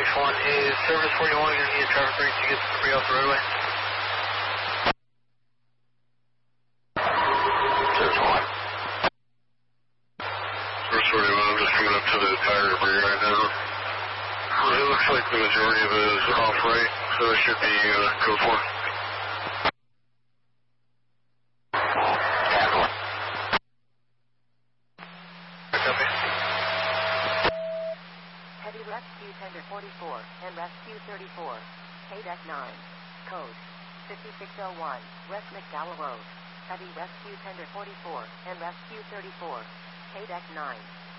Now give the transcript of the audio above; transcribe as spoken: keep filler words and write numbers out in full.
one is Service forty-one, going to need a traffic break to get free off the roadway. Service one. Service forty-one, I'm just coming up to the tire debris right now. It looks like the majority of it is off right, so it should be uh, code four. Heavy Rescue Tender forty-four and Rescue thirty-four, K D E C nine, code fifty-six oh one, West McDowell Road. Heavy Rescue Tender forty-four and Rescue thirty-four, K D E C nine.